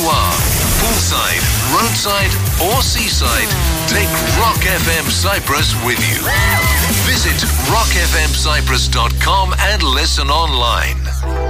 are, poolside, roadside or seaside, take Rock FM Cyprus with you. Visit rockfmcyprus.com and listen online.